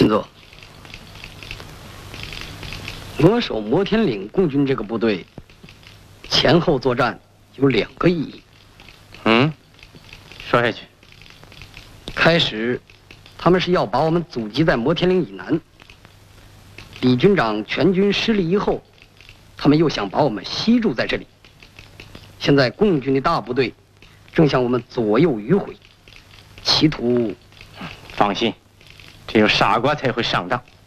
请坐。扼守摩天岭共军这个部队，前后作战有2个意义。 说下去。 开始，他们是要把我们阻击在摩天岭以南。李军长全军失利以后，他们又想把我们吸住在这里。现在共军的大部队正向我们左右迂回，企图…… 放心，只有傻瓜才会上当。